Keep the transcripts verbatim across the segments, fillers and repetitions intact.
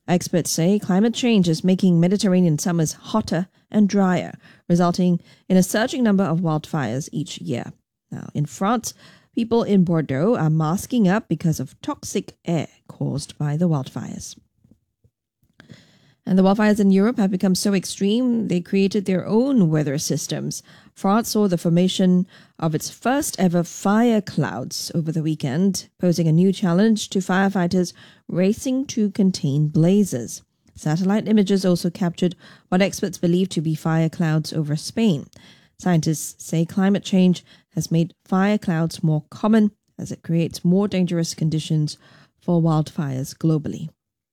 Experts say climate change is making Mediterranean summers hotter and drier, resulting in a surging number of wildfires each year. Now, in France, people in Bordeaux are masking up because of toxic air caused by the wildfires. And the wildfires in Europe have become so extreme, they created their own weather systems. France saw the formation of its first ever fire clouds over the weekend, posing a new challenge to firefighters racing to contain blazes. Satellite images also captured what experts believe to be fire clouds over Spain. Scientists say climate change has made fire clouds more common as it creates more dangerous conditions for wildfires globally.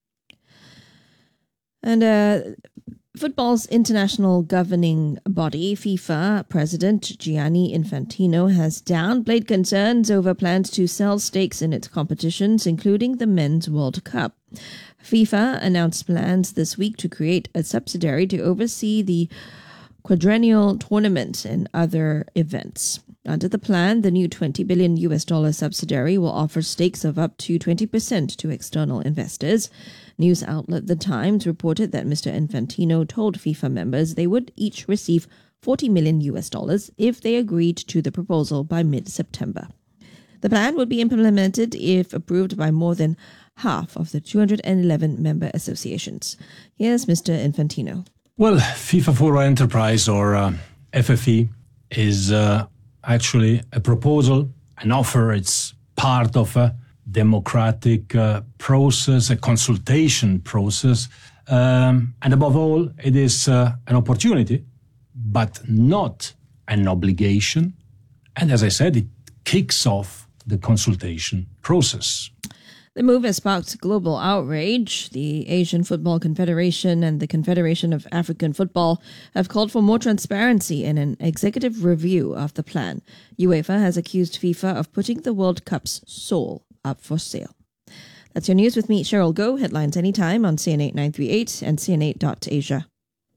And uh, football's international governing body, FIFA President Gianni Infantino, has downplayed concerns over plans to sell stakes in its competitions, including the Men's World Cup. FIFA announced plans this week to create a subsidiary to oversee the quadrennial tournament and other events. Under the plan, the new twenty billion U S dollar subsidiary will offer stakes of up to twenty percent to external investors. News outlet The Times reported that Mister Infantino told FIFA members they would each receive forty million U S dollars if they agreed to the proposal by mid-September. The plan would be implemented if approved by more than half of the two hundred eleven member associations. Here's Mister Infantino. Well, FIFA for Enterprise, or uh, F F E, is uh, actually a proposal, an offer. It's part of a democratic uh, process, a consultation process. Um, and above all, it is uh, an opportunity, but not an obligation. And as I said, it kicks off the consultation process. The move has sparked global outrage. The Asian Football Confederation and the Confederation of African Football have called for more transparency and an executive review of the plan. UEFA has accused FIFA of putting the World Cup's soul up for sale. That's your news with me, Cheryl Goh. Headlines anytime on C N eight nine three eight and C N eight dot asia.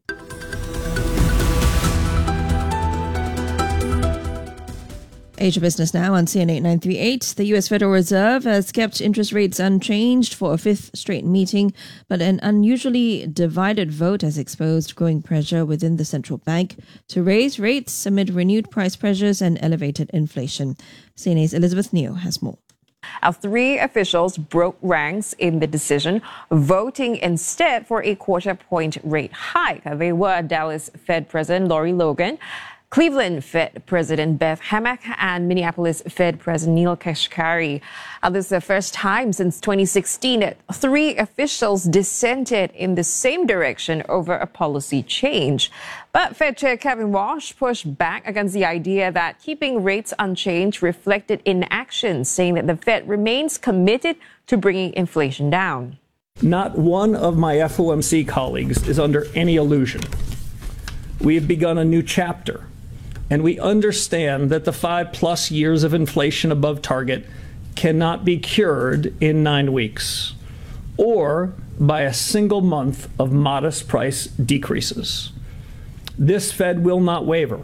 Asia Business now on C N eight nine three eight. The U S Federal Reserve has kept interest rates unchanged for a fifth straight meeting, but an unusually divided vote has exposed growing pressure within the central bank to raise rates amid renewed price pressures and elevated inflation. C N A's Elizabeth Neo has more. Our three officials broke ranks in the decision, voting instead for a quarter point rate hike. They were Dallas Fed President Lori Logan, Cleveland Fed President Beth Hammack, and Minneapolis Fed President Neil Kashkari. Uh, this is the first time since twenty sixteen that three officials dissented in the same direction over a policy change. But Fed Chair Kevin Walsh pushed back against the idea that keeping rates unchanged reflected inaction, saying that the Fed remains committed to bringing inflation down. Not one of my F O M C colleagues is under any illusion. We have begun a new chapter, and we understand that the five plus years of inflation above target cannot be cured in nine weeks or by a single month of modest price decreases. This Fed will not waver.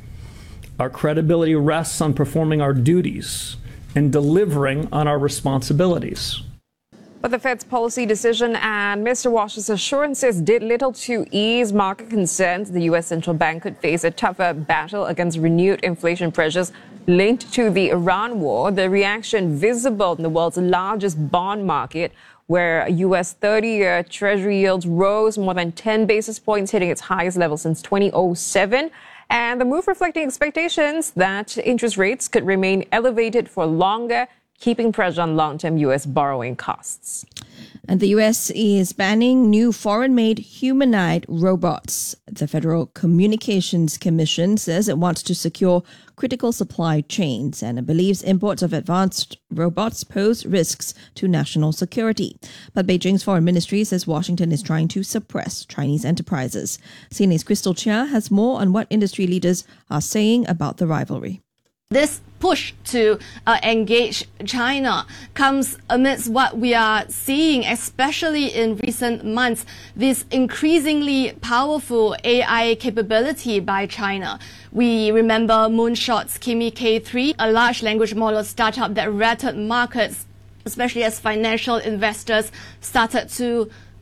Our credibility rests on performing our duties and delivering on our responsibilities. But the Fed's policy decision and Mister Walsh's assurances did little to ease market concerns. The U S central bank could face a tougher battle against renewed inflation pressures linked to the Iran war. The reaction visible in the world's largest bond market, where U S thirty-year Treasury yields rose more than ten basis points, hitting its highest level since two thousand seven. And the move reflecting expectations that interest rates could remain elevated for longer, keeping pressure on long-term U S borrowing costs. And the U S is banning new foreign-made humanoid robots. The Federal Communications Commission says it wants to secure critical supply chains and it believes imports of advanced robots pose risks to national security. But Beijing's foreign ministry says Washington is trying to suppress Chinese enterprises. C N A's Crystal Chia has more on what industry leaders are saying about the rivalry. This push to uh, engage China comes amidst what we are seeing, especially in recent months, this increasingly powerful A I capability by China. We remember Moonshot's Kimi K three, a large language model startup that rattled markets, especially as financial investors started to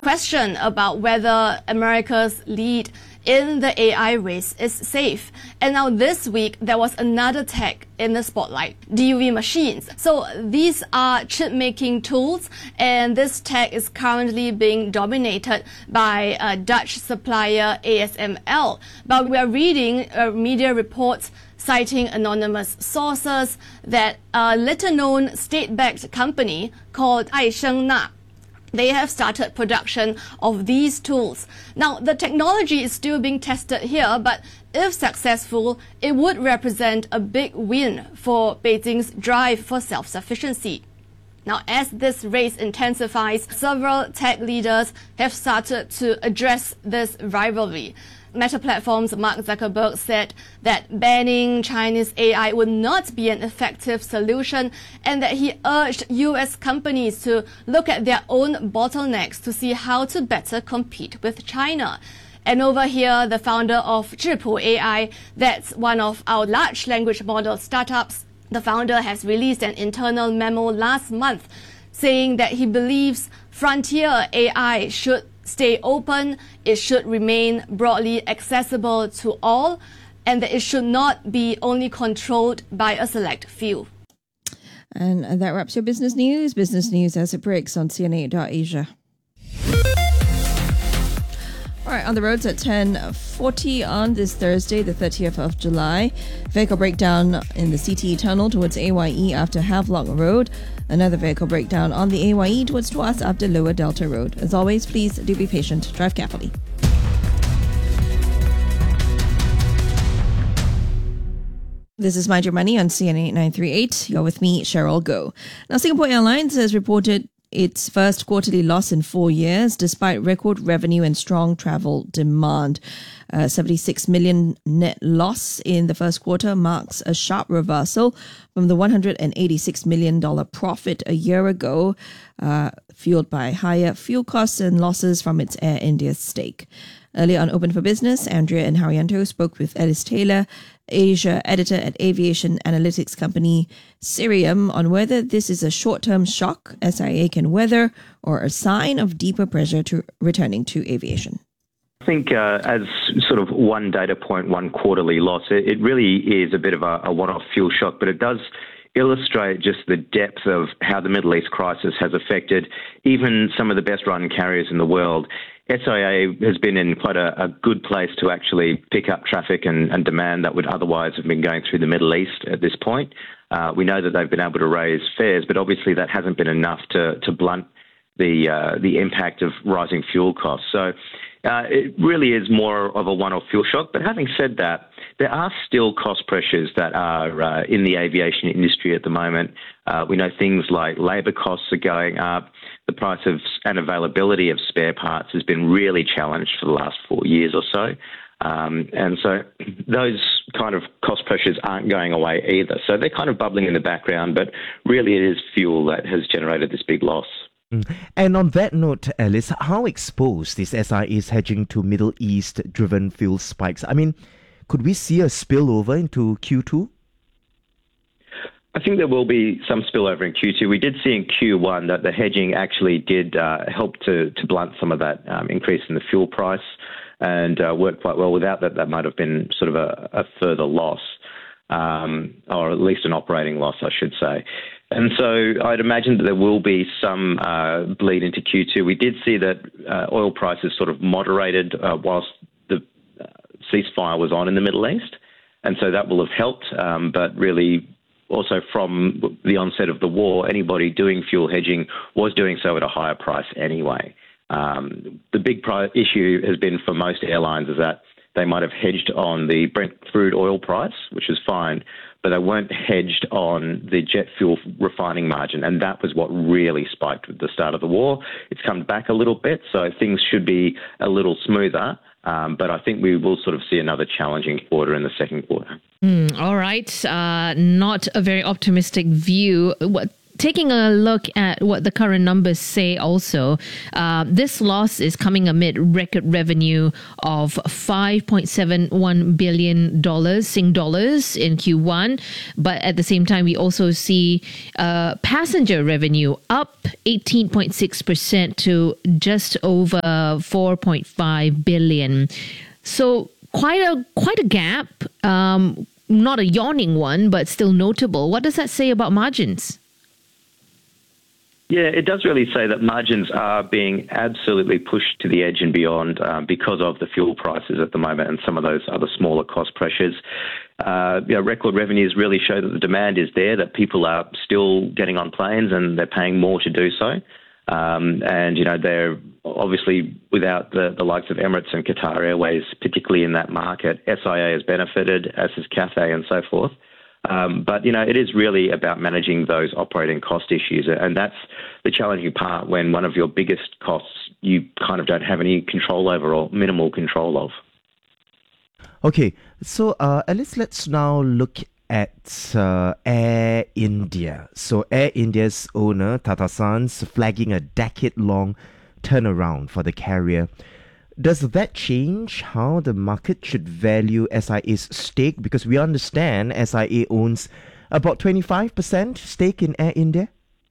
question about whether America's lead in the A I race is safe. And now this week, there was another tech in the spotlight, D U V machines. So these are chip-making tools, and this tech is currently being dominated by uh, Dutch supplier A S M L. But we are reading uh, media reports citing anonymous sources that a little-known state-backed company called Aisheng Na, they have started production of these tools. Now, the technology is still being tested here, but if successful, it would represent a big win for Beijing's drive for self-sufficiency. Now, as this race intensifies, several tech leaders have started to address this rivalry. Meta Platforms' Mark Zuckerberg said that banning Chinese A I would not be an effective solution, and that he urged U S companies to look at their own bottlenecks to see how to better compete with China. And over here, the founder of Zhipu A I, that's one of our large language model startups, the founder has released an internal memo last month saying that he believes frontier A I should stay open, it should remain broadly accessible to all, and that it should not be only controlled by a select few. And that wraps your business news. Business news as it breaks on C N A dot Asia. All right, on the roads at ten forty on this Thursday, the thirtieth of July. Vehicle breakdown in the C T E tunnel towards A Y E after Havelock Road. Another vehicle breakdown on the A Y E towards Tuas after Lower Delta Road. As always, please do be patient. Drive carefully. This is Mind Your Money on C N A nine three eight. You're with me, Cheryl Goh. Now, Singapore Airlines has reported its first quarterly loss in four years, despite record revenue and strong travel demand. Uh, seventy-six million net loss in the first quarter marks a sharp reversal from the one hundred eighty-six million dollars profit a year ago, uh, fueled by higher fuel costs and losses from its Air India stake. Earlier on Open for Business, Andrea and Haryanto spoke with Ellis Taylor, Asia editor at aviation analytics company Cirium, on whether this is a short-term shock S I A can weather or a sign of deeper pressure to returning to aviation. I think uh, as sort of one data point, one quarterly loss, it, it really is a bit of a, a one-off fuel shock, but it does illustrate just the depth of how the Middle East crisis has affected even some of the best-run carriers in the world. S I A has been in quite a, a good place to actually pick up traffic and, and demand that would otherwise have been going through the Middle East at this point. Uh, we know that they've been able to raise fares, but obviously that hasn't been enough to, to blunt the uh, the impact of rising fuel costs. So uh, it really is more of a one-off fuel shock. But having said that, there are still cost pressures that are uh, in the aviation industry at the moment. Uh, we know things like labour costs are going up. The price of and availability of spare parts has been really challenged for the last four years or so. Um, and so those kind of cost pressures aren't going away either. So they're kind of bubbling in the background, but really it is fuel that has generated this big loss. And on that note, Alice, how exposed is S I A's hedging to Middle East-driven fuel spikes? I mean, could we see a spillover into Q two? I think there will be some spillover in Q two. We did see in Q one that the hedging actually did uh, help to, to blunt some of that um, increase in the fuel price and uh, worked quite well. Without that, that might have been sort of a, a further loss, um, or at least an operating loss, I should say. And so I'd imagine that there will be some uh, bleed into Q two. We did see that uh, oil prices sort of moderated uh, whilst the uh, ceasefire was on in the Middle East. And so that will have helped. Um, but really, also from the onset of the war, anybody doing fuel hedging was doing so at a higher price anyway. Um, the big pri- issue has been for most airlines is that they might have hedged on the Brent crude oil price, which is fine, but they weren't hedged on the jet fuel refining margin, and that was what really spiked with the start of the war. It's come back a little bit, so things should be a little smoother, um, but I think we will sort of see another challenging quarter in the second quarter. Mm, all right, uh, not a very optimistic view. What taking a look at what the current numbers say also, uh, this loss is coming amid record revenue of five point seven one billion dollars Sing dollars in Q one. But at the same time, we also see uh, passenger revenue up eighteen point six percent to just over four point five billion. So quite a quite a gap, um, not a yawning one, but still notable. What does that say about margins? Yeah, it does really say that margins are being absolutely pushed to the edge and beyond um, because of the fuel prices at the moment and some of those other smaller cost pressures. Uh, you know, record revenues really show that the demand is there, that people are still getting on planes and they're paying more to do so. Um, and, you know, they're obviously without the, the likes of Emirates and Qatar Airways, particularly in that market. S I A has benefited, as has Cathay and so forth. Um, but, you know, it is really about managing those operating cost issues. And that's the challenging part when one of your biggest costs you kind of don't have any control over or minimal control of. Okay, so uh, Alice, let's now look at uh, Air India. So Air India's owner, Tata Sons, flagging a decade-long turnaround for the carrier. Does that change how the market should value S I A's stake? Because we understand S I A owns about twenty-five percent stake in Air India.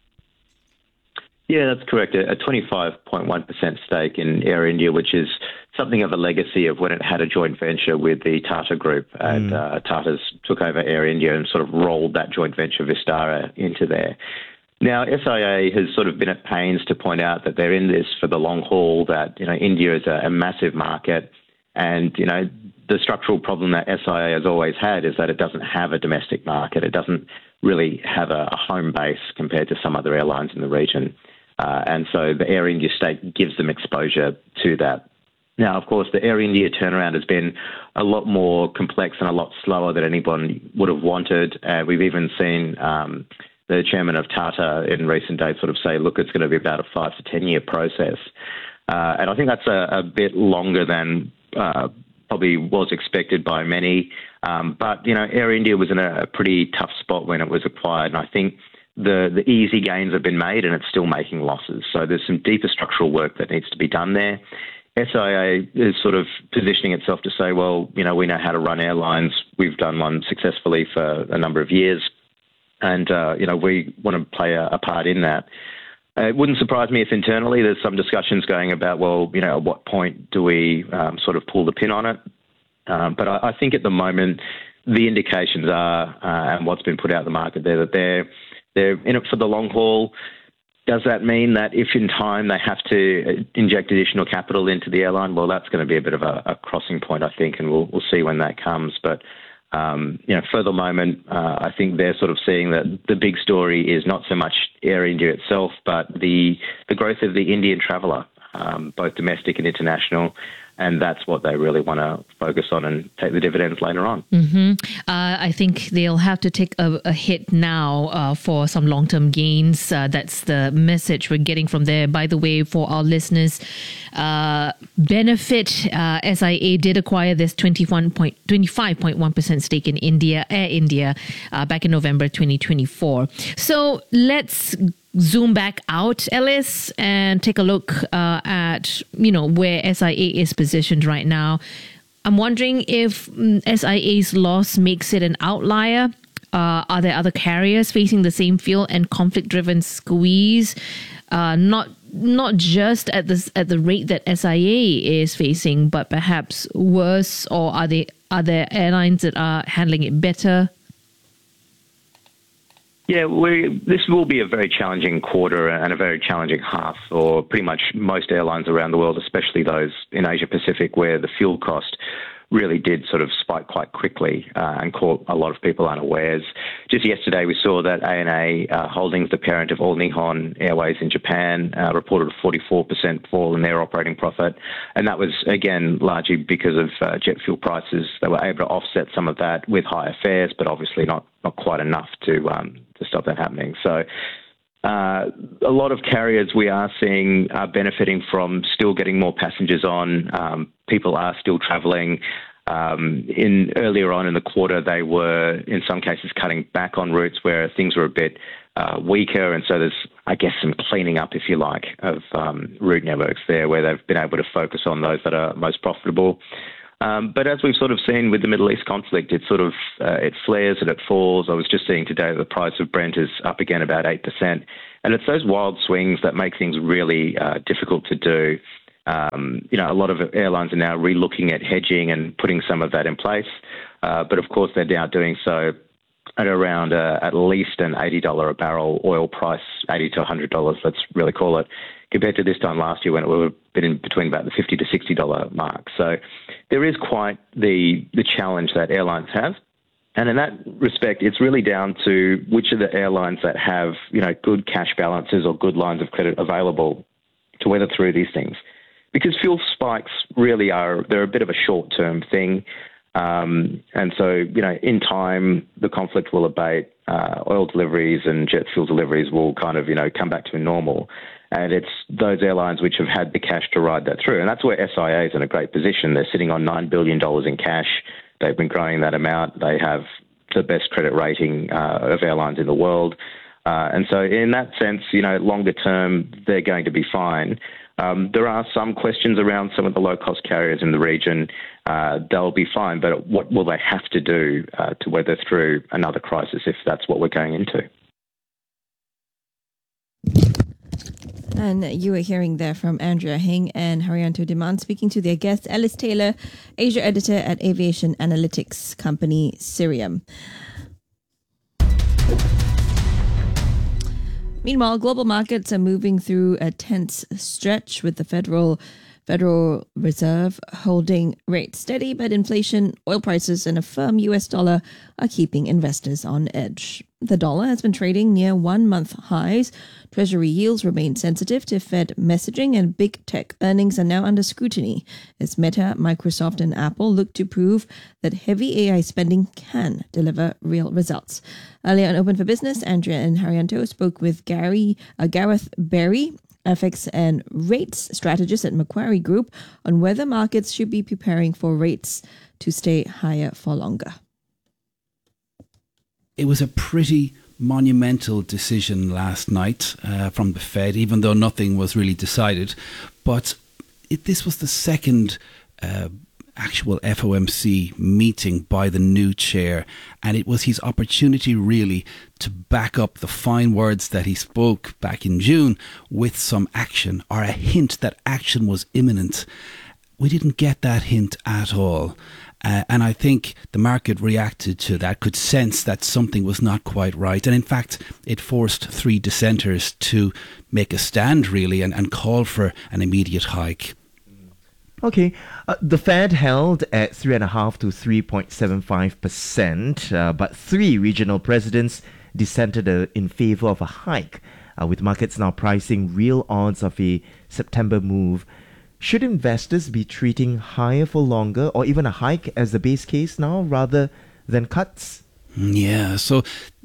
Yeah, that's correct. A twenty-five point one percent stake in Air India, which is something of a legacy of when it had a joint venture with the Tata Group. And mm. uh, Tata's took over Air India and sort of rolled that joint venture Vistara into there. Now, S I A has sort of been at pains to point out that they're in this for the long haul, that, you know, India is a, a massive market. And, you know, the structural problem that S I A has always had is that it doesn't have a domestic market. It doesn't really have a, a home base compared to some other airlines in the region. Uh, and so the Air India stake gives them exposure to that. Now, of course, the Air India turnaround has been a lot more complex and a lot slower than anyone would have wanted. Uh, we've even seen um, the chairman of Tata in recent days sort of say, look, it's going to be about a five to ten year process. Uh, and I think that's a, a bit longer than uh, probably was expected by many. Um, but, you know, Air India was in a, a pretty tough spot when it was acquired. And I think the, the easy gains have been made and it's still making losses. So there's some deeper structural work that needs to be done there. S I A is sort of positioning itself to say, well, you know, we know how to run airlines. We've done one successfully for a number of years. And, uh, you know, we want to play a, a part in that. Uh, it wouldn't surprise me if internally there's some discussions going about, well, you know, at what point do we um, sort of pull the pin on it? Um, but I, I think at the moment the indications are, uh, and what's been put out in the market there, that they're, they're in it for the long haul. Does that mean that if in time they have to inject additional capital into the airline? Well, that's going to be a bit of a, a crossing point, I think, and we'll, we'll see when that comes. But Um, you know, for the moment, uh, I think they're sort of seeing that the big story is not so much Air India itself, but the the growth of the Indian traveller, um, both domestic and international. And that's what they really want to focus on and take the dividends later on. Mm-hmm. Uh, I think they'll have to take a, a hit now uh, for some long-term gains. Uh, that's the message we're getting from there. By the way, for our listeners, uh, Benefit, uh, S I A did acquire this twenty-five point one percent stake in India, Air India, uh, back in November twenty twenty-four. So let's zoom back out, Alice, and take a look uh, at, you know, where S I A is positioned right now. I'm wondering if um, S I A's loss makes it an outlier. Uh, are there other carriers facing the same fuel and conflict-driven squeeze? Uh, not not just at the at the rate that S I A is facing, but perhaps worse. Or are they are there airlines that are handling it better? Yeah, we, this will be a very challenging quarter and a very challenging half for pretty much most airlines around the world, especially those in Asia Pacific where the fuel cost really did sort of spike quite quickly uh, and caught a lot of people unawares. Just yesterday we saw that A N A uh, Holdings, the parent of All Nippon Airways in Japan, uh, reported a forty-four percent fall in their operating profit. And that was, again, largely because of uh, jet fuel prices. They were able to offset some of that with higher fares, but obviously not, not quite enough to um, to stop that happening. So uh, a lot of carriers we are seeing are benefiting from still getting more passengers on. Um, people are still travelling. Um, in earlier on in the quarter, they were in some cases cutting back on routes where things were a bit uh, weaker, and so there's, I guess, some cleaning up, if you like, of um, route networks there where they've been able to focus on those that are most profitable. Um, but as we've sort of seen with the Middle East conflict, it sort of uh, it flares and it falls. I was just seeing today that the price of Brent is up again about eight percent. And it's those wild swings that make things really uh, difficult to do. Um, you know, a lot of airlines are now re-looking at hedging and putting some of that in place. Uh, but of course, they're now doing so at around uh, at least an eighty dollars a barrel oil price, eighty to one hundred dollars, let's really call it, compared to this time last year when it would have been in between about the fifty to sixty dollars mark. So there is quite the the challenge that airlines have. And in that respect, it's really down to which of the airlines that have, you know, good cash balances or good lines of credit available to weather through these things. Because fuel spikes really are, they're a bit of a short-term thing. Um, and so, you know, in time, the conflict will abate, uh, oil deliveries and jet fuel deliveries will kind of, you know, come back to normal. And it's those airlines which have had the cash to ride that through. And that's where S I A is in a great position. They're sitting on nine billion dollars in cash. They've been growing that amount. They have the best credit rating uh, of airlines in the world. Uh, and so in that sense, you know, longer term, they're going to be fine. Um, there are some questions around some of the low-cost carriers in the region. Uh, they'll be fine, but what will they have to do uh, to weather through another crisis if that's what we're going into? And you were hearing there from Andrea Heng and Haryanto Diman speaking to their guest, Alice Taylor, Asia editor at aviation analytics company Cirium. Meanwhile, global markets are moving through a tense stretch with the Federal Federal Reserve holding rates steady, but inflation, oil prices, and a firm U S dollar are keeping investors on edge. The dollar has been trading near one-month highs. Treasury yields remain sensitive to Fed messaging, and big tech earnings are now under scrutiny as Meta, Microsoft, and Apple look to prove that heavy A I spending can deliver real results. Earlier on Open for Business, Andrea and Haryanto spoke with Gary uh, Gareth Berry, F X and rates strategist at Macquarie Group, on whether markets should be preparing for rates to stay higher for longer. It was a pretty monumental decision last night uh, from the Fed, even though nothing was really decided. But it, this was the second uh, actual F O M C meeting by the new chair, and it was his opportunity really to back up the fine words that he spoke back in June with some action, or a hint that action was imminent. We didn't get that hint at all. Uh, and I think the market reacted to that, could sense that something was not quite right. And in fact, it forced three dissenters to make a stand, really, and, and call for an immediate hike. Okay, uh, the Fed held at three point five to three point seven five percent, uh, but three regional presidents dissented uh, in favor of a hike, uh, with markets now pricing real odds of a September move. Should investors be treating higher for longer or even a hike as the base case now rather than cuts? Yeah, so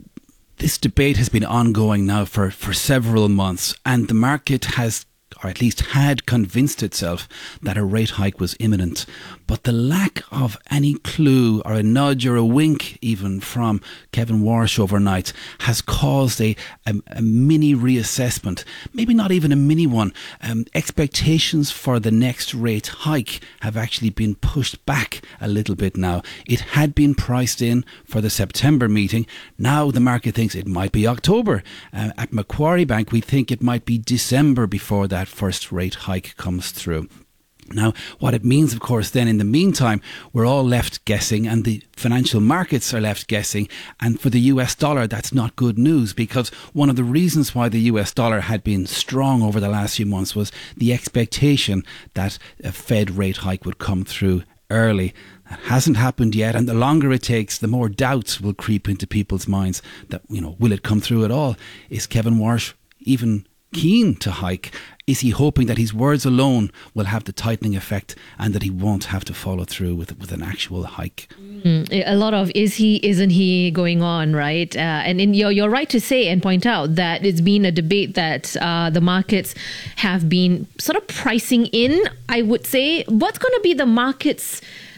this debate has been ongoing now for, for several months, and the market has, or at least had, convinced itself that a rate hike was imminent. But the lack of any clue or a nudge or a wink even from Kevin Warsh overnight has caused a, a, a mini reassessment, maybe not even a mini one. Um, expectations for the next rate hike have actually been pushed back a little bit now. It had been priced in for the September meeting. Now the market thinks it might be October. Uh, at Macquarie Bank, we think it might be December before that first rate hike comes through. Now, what it means, of course, then in the meantime, we're all left guessing, and the financial markets are left guessing. And for the U S dollar, that's not good news, because one of the reasons why the U S dollar had been strong over the last few months was the expectation that a Fed rate hike would come through early. That hasn't happened yet, and the longer it takes, the more doubts will creep into people's minds that, you know, will it come through at all? Is Kevin Warsh even keen to hike? Is he hoping that his words alone will have the tightening effect and that he won't have to follow through with with an actual hike? Mm, a lot of is he, isn't he going on, right? Uh, and in, you're, you're right to say and point out that it's been a debate that uh, the markets have been sort of pricing in, I would say. What's going to be the market's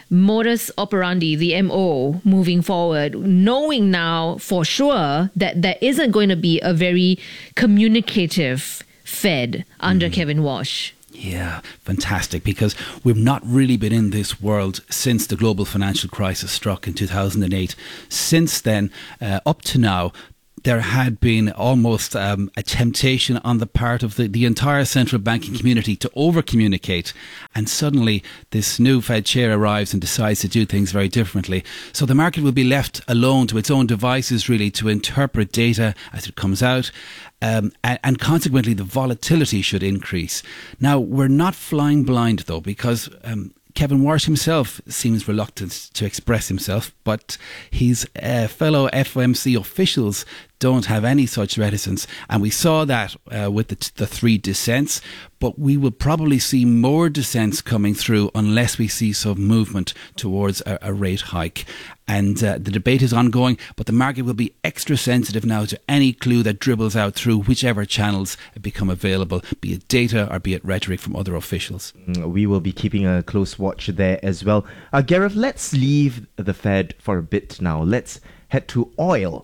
modus operandi, the M O moving forward, knowing now for sure that there isn't going to be a very communicative Fed under mm. Kevin Walsh? Yeah, fantastic, because we've not really been in this world since the global financial crisis struck in two thousand eight. Since then, uh, up to now, there had been almost um, a temptation on the part of the, the entire central banking community to over-communicate. And suddenly this new Fed chair arrives and decides to do things very differently. So the market will be left alone to its own devices, really, to interpret data as it comes out. Um, and, and consequently, the volatility should increase. Now, we're not flying blind, though, because Um, Kevin Walsh himself seems reluctant to express himself, but his uh, fellow F O M C officials don't have any such reticence. And we saw that uh, with the, t- the three dissents, but we will probably see more dissents coming through unless we see some movement towards a, a rate hike. And uh, the debate is ongoing, but the market will be extra sensitive now to any clue that dribbles out through whichever channels become available, be it data or be it rhetoric from other officials. We will be keeping a close watch there as well. Uh, Gareth, let's leave the Fed for a bit now. Let's head to oil.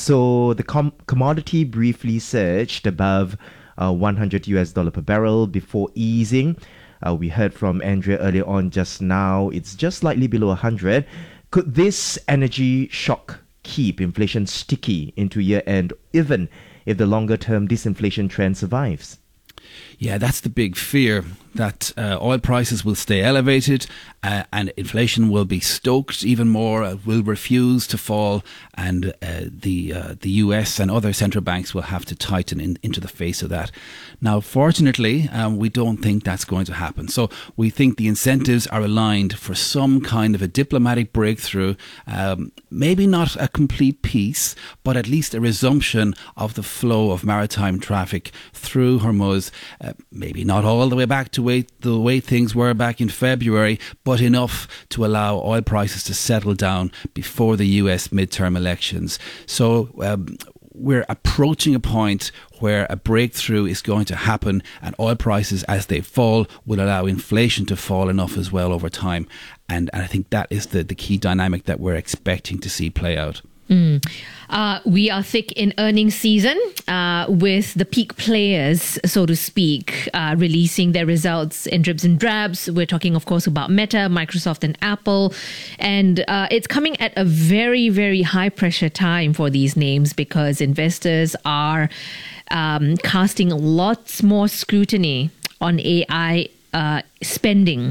So the com- commodity briefly surged above uh, one hundred U S dollar per barrel before easing. Uh, we heard from Andrea earlier on just now. It's just slightly below one hundred. Could this energy shock keep inflation sticky into year-end, even if the longer-term disinflation trend survives? Yeah, that's the big fear, that uh, oil prices will stay elevated uh, and inflation will be stoked even more, uh, will refuse to fall, and uh, the uh, the U S and other central banks will have to tighten in, into the face of that. Now, fortunately, um, we don't think that's going to happen. So we think the incentives are aligned for some kind of a diplomatic breakthrough, um, maybe not a complete peace, but at least a resumption of the flow of maritime traffic through Hormuz. Uh, maybe not all the way back to way, the way things were back in February, but enough to allow oil prices to settle down before the U S midterm elections. So um, we're approaching a point where a breakthrough is going to happen, and oil prices, as they fall, will allow inflation to fall enough as well over time. And, and I think that is the, the key dynamic that we're expecting to see play out. Mm. Uh, we are thick in earnings season uh, with the peak players, so to speak, uh, releasing their results in dribs and drabs. We're talking, of course, about Meta, Microsoft and Apple. And uh, it's coming at a very, very high pressure time for these names because investors are um, casting lots more scrutiny on A I uh, spending,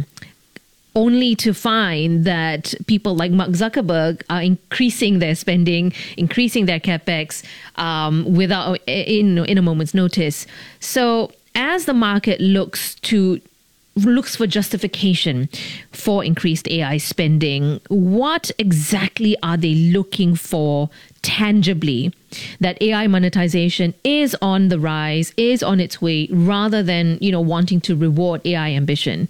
only to find that people like Mark Zuckerberg are increasing their spending, increasing their capex um, without in in a moment's notice. So as the market looks to looks for justification for increased A I spending, what exactly are they looking for tangibly that A I monetization is on the rise, is on its way, rather than, you know, wanting to reward A I ambition?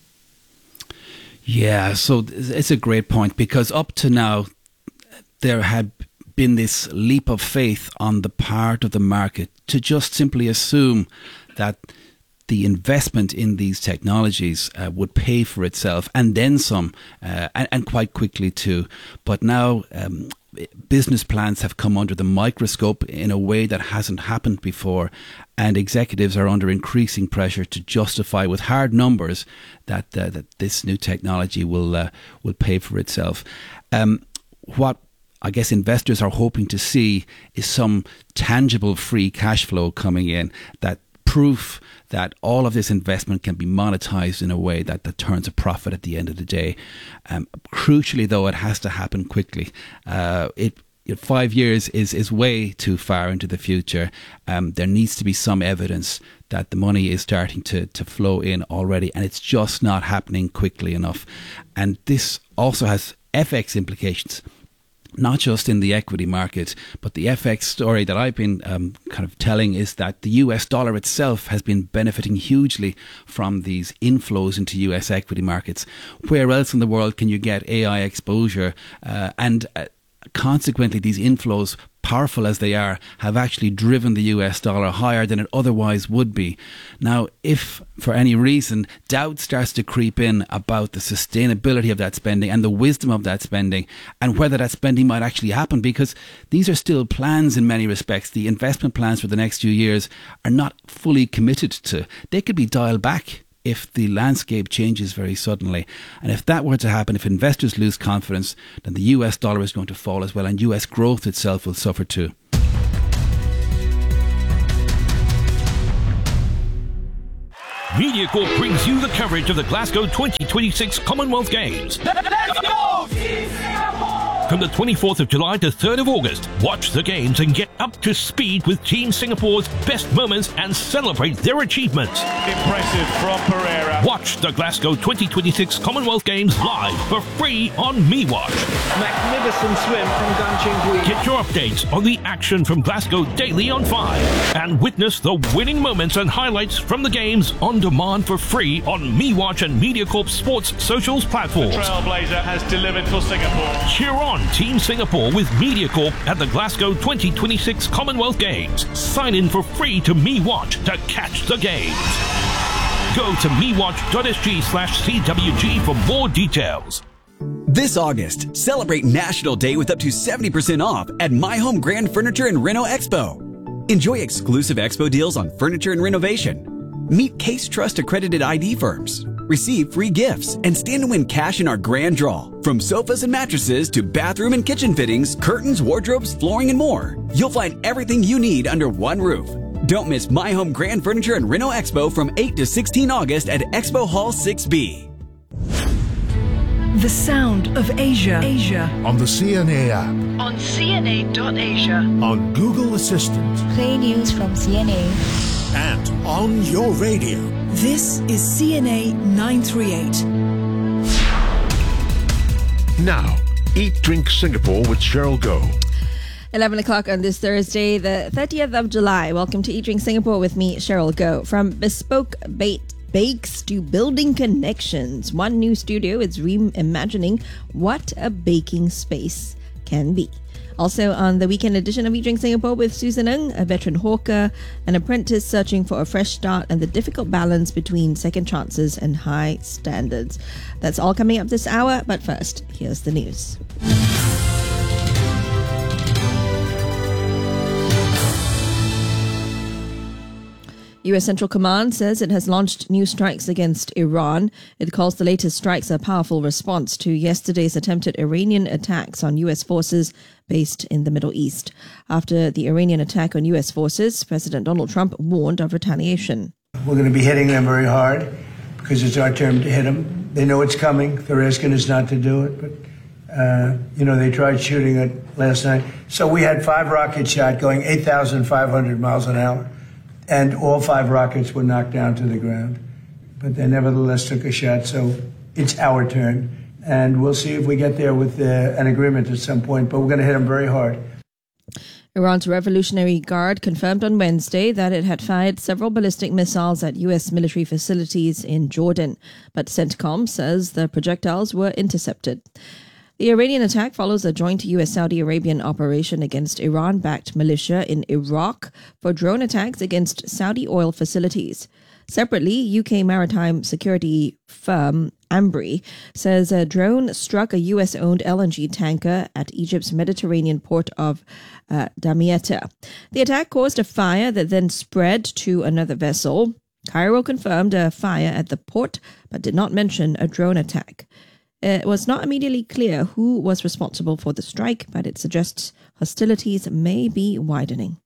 Yeah, so it's a great point, because up to now, there had been this leap of faith on the part of the market to just simply assume that the investment in these technologies uh, would pay for itself and then some, uh, and, and quite quickly too. But now um, business plans have come under the microscope in a way that hasn't happened before, and executives are under increasing pressure to justify with hard numbers that uh, that this new technology will uh, will pay for itself. Um, what I guess investors are hoping to see is some tangible free cash flow coming in, that proof that all of this investment can be monetized in a way that, that turns a profit at the end of the day. Um, crucially, though, it has to happen quickly. Uh, it Five years is, is way too far into the future. Um, there needs to be some evidence that the money is starting to, to flow in already, and it's just not happening quickly enough. And this also has F X implications, not just in the equity market, but the F X story that I've been um, kind of telling is that the U S dollar itself has been benefiting hugely from these inflows into U S equity markets. Where else in the world can you get A I exposure? Uh, and uh, consequently, these inflows, powerful as they are, have actually driven the U S dollar higher than it otherwise would be. Now, if for any reason doubt starts to creep in about the sustainability of that spending and the wisdom of that spending and whether that spending might actually happen, because these are still plans in many respects, the investment plans for the next few years are not fully committed to. They could be dialed back if the landscape changes very suddenly. And if that were to happen, if investors lose confidence, then the U S dollar is going to fall as well, and U S growth itself will suffer too. MediaCorp brings you the coverage of the Glasgow twenty twenty-six Commonwealth Games. Let's go, Team Singapore! From the twenty-fourth of July to third of August, watch the games and get up to speed with Team Singapore's best moments and celebrate their achievements. Impressive from Pereira. Watch the Glasgow twenty twenty-six Commonwealth Games live for free on MeWatch. Magnificent swim from Gan Ching-Hui. Get your updates on the action from Glasgow daily on Five, and witness the winning moments and highlights from the games on demand for free on MeWatch and MediaCorp Sports socials platforms. The Trailblazer has delivered for Singapore. Cheer on Team Singapore with MediaCorp at the Glasgow twenty twenty-six Commonwealth Games. Sign in for free to MeWatch to catch the games. Go to mewatch.sg slash CWG for more details. This August, celebrate National Day with up to seventy percent off at My Home Grand Furniture and Reno Expo. Enjoy exclusive expo deals on furniture and renovation. Meet Case Trust accredited I D firms. Receive free gifts and stand to win cash in our grand draw. From sofas and mattresses to bathroom and kitchen fittings, curtains, wardrobes, flooring, and more. You'll find everything you need under one roof. Don't miss My Home Grand Furniture and Reno Expo from eight to sixteen August at Expo Hall six B. The sound of Asia. Asia. On the C N A app. On C N A dot asia. On Google Assistant. Play news from C N A. And on your radio. This is C N A nine thirty-eight. Now, Eat Drink Singapore with Cheryl Goh. eleven o'clock on this Thursday, the thirtieth of July. Welcome to Eat Drink Singapore with me, Cheryl Goh. From bespoke bait bakes to building connections, one new studio is reimagining what a baking space can be. Also on the weekend edition of Eat Drink Singapore with Susan Ng, a veteran hawker, an apprentice searching for a fresh start, and the difficult balance between second chances and high standards. That's all coming up this hour, but first, here's the news. U S Central Command says it has launched new strikes against Iran. It calls the latest strikes a powerful response to yesterday's attempted Iranian attacks on U S forces based in the Middle East. After the Iranian attack on U S forces, President Donald Trump warned of retaliation. We're going to be hitting them very hard because it's our turn to hit them. They know it's coming. They're asking us not to do it, but, uh, you know, they tried shooting it last night. So we had five rockets shot going eight thousand five hundred miles an hour. And all five rockets were knocked down to the ground. But they nevertheless took a shot, so it's our turn. And we'll see if we get there with uh, an agreement at some point, but we're going to hit them very hard. Iran's Revolutionary Guard confirmed on Wednesday that it had fired several ballistic missiles at U S military facilities in Jordan, but CENTCOM says the projectiles were intercepted. The Iranian attack follows a joint U S-Saudi Arabian operation against Iran-backed militia in Iraq for drone attacks against Saudi oil facilities. Separately, U K maritime security firm Ambri says a drone struck a U S-owned L N G tanker at Egypt's Mediterranean port of uh, Damietta. The attack caused a fire that then spread to another vessel. Cairo confirmed a fire at the port, but did not mention a drone attack. It was not immediately clear who was responsible for the strike, but it suggests hostilities may be widening.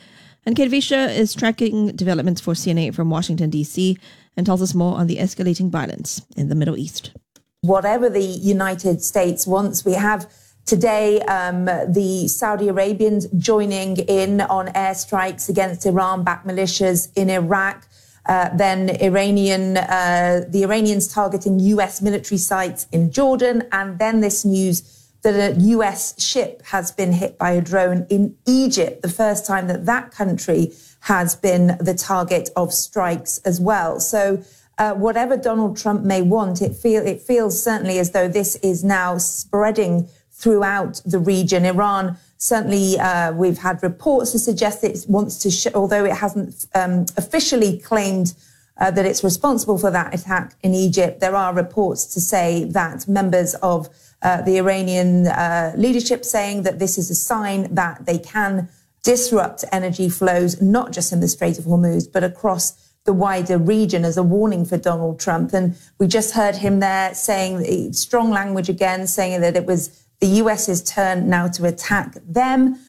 And Kate Vischer is tracking developments for C N A from Washington, D C, and tells us more on the escalating violence in the Middle East. Whatever the United States wants, we have today um, the Saudi Arabians joining in on airstrikes against Iran-backed militias in Iraq. Uh, then Iranian, uh, the Iranians targeting U S military sites in Jordan, and then this news that a U S ship has been hit by a drone in Egypt, the first time that that country has been the target of strikes as well. So uh, whatever Donald Trump may want, it, feel, it feels certainly as though this is now spreading throughout the region. Iran, certainly uh, we've had reports to suggest that it wants to, sh- although it hasn't um, officially claimed uh, that it's responsible for that attack in Egypt, there are reports to say that members of uh, the Iranian uh, leadership saying that this is a sign that they can disrupt energy flows, not just in the Strait of Hormuz, but across the wider region, as a warning for Donald Trump. And we just heard him there saying strong language again, saying that it was the U S's turn now to attack them.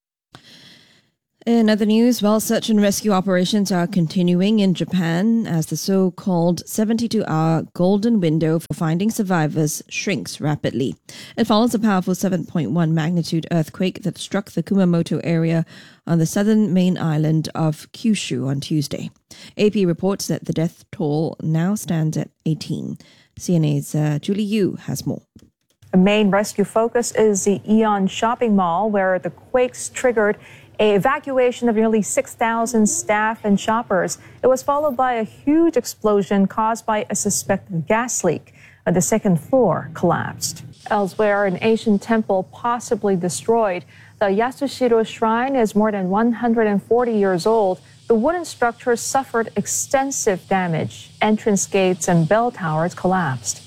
In other news, well, search and rescue operations are continuing in Japan as the so-called seventy-two hour golden window for finding survivors shrinks rapidly. It follows a powerful seven point one magnitude earthquake that struck the Kumamoto area on the southern main island of Kyushu on Tuesday. A P reports that the death toll now stands at eighteen. C N A's uh, Julie Yu has more. The main rescue focus is the Aeon shopping mall, where the quakes triggered an evacuation of nearly six thousand staff and shoppers. It was followed by a huge explosion caused by a suspected gas leak. The second floor collapsed. Elsewhere, an ancient temple possibly destroyed. The Yasushiro Shrine is more than one hundred forty years old. The wooden structure suffered extensive damage. Entrance gates and bell towers collapsed.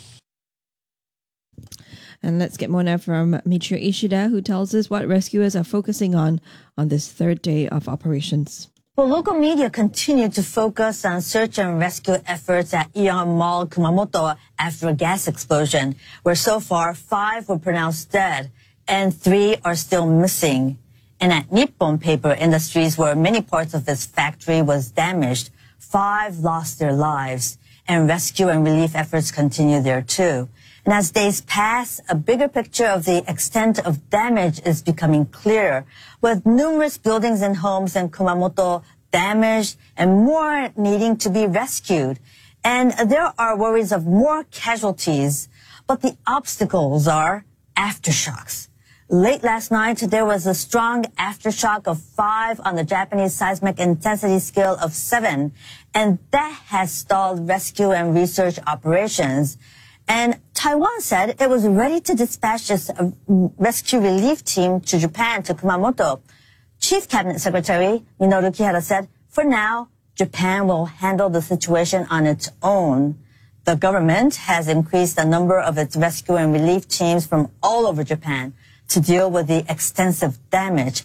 And let's get more now from Michio Ishida, who tells us what rescuers are focusing on on this third day of operations. Well, local media continue to focus on search and rescue efforts at Aeon Mall, Kumamoto, after a gas explosion, where so far five were pronounced dead and three are still missing. And at Nippon Paper Industries, where many parts of its factory was damaged, five lost their lives, and rescue and relief efforts continue there too. And as days pass, a bigger picture of the extent of damage is becoming clearer, with numerous buildings and homes in Kumamoto damaged and more needing to be rescued. And there are worries of more casualties, but the obstacles are aftershocks. Late last night, there was a strong aftershock of five on the Japanese seismic intensity scale of seven, and that has stalled rescue and research operations. And Taiwan said it was ready to dispatch its uh, rescue relief team to Japan, to Kumamoto. Chief Cabinet Secretary Minoru Kihara said, for now, Japan will handle the situation on its own. The government has increased the number of its rescue and relief teams from all over Japan to deal with the extensive damage.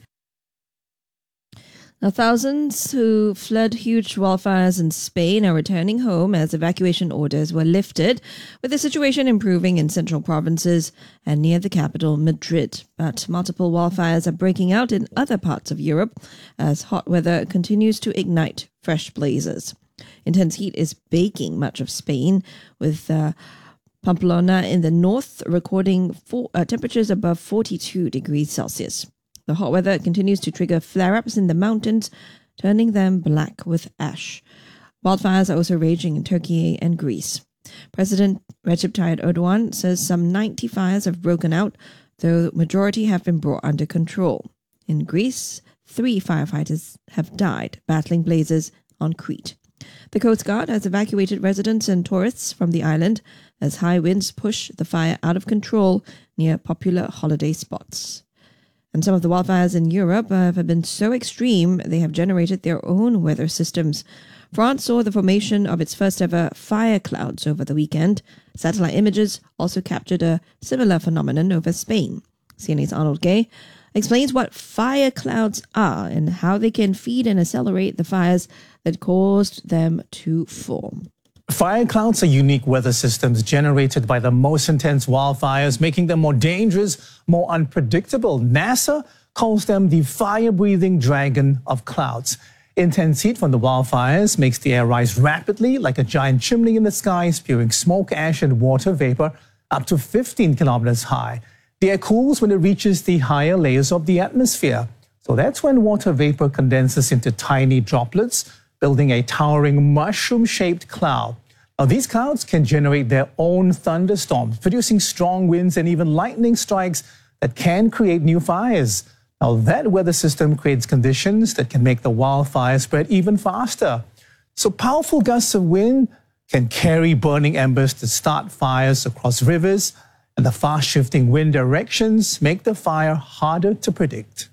Now, thousands who fled huge wildfires in Spain are returning home as evacuation orders were lifted, with the situation improving in central provinces and near the capital, Madrid. But multiple wildfires are breaking out in other parts of Europe as hot weather continues to ignite fresh blazes. Intense heat is baking much of Spain, with uh, Pamplona in the north recording four, uh, temperatures above forty-two degrees Celsius. The hot weather continues to trigger flare-ups in the mountains, turning them black with ash. Wildfires are also raging in Turkey and Greece. President Recep Tayyip Erdogan says some ninety fires have broken out, though the majority have been brought under control. In Greece, three firefighters have died battling blazes on Crete. The Coast Guard has evacuated residents and tourists from the island as high winds push the fire out of control near popular holiday spots. And some of the wildfires in Europe uh, have been so extreme they have generated their own weather systems. France saw the formation of its first ever fire clouds over the weekend. Satellite images also captured a similar phenomenon over Spain. C N A's Arnold Gay explains what fire clouds are and how they can feed and accelerate the fires that caused them to form. Fire clouds are unique weather systems generated by the most intense wildfires, making them more dangerous, more unpredictable. NASA calls them the fire-breathing dragon of clouds. Intense heat from the wildfires makes the air rise rapidly like a giant chimney in the sky, spewing smoke, ash, and water vapor up to fifteen kilometers high. The air cools when it reaches the higher layers of the atmosphere. So that's when water vapor condenses into tiny droplets, building a towering mushroom-shaped cloud. Now, these clouds can generate their own thunderstorms, producing strong winds and even lightning strikes that can create new fires. Now, that weather system creates conditions that can make the wildfire spread even faster. So powerful gusts of wind can carry burning embers to start fires across rivers, And the fast-shifting wind directions make the fire harder to predict.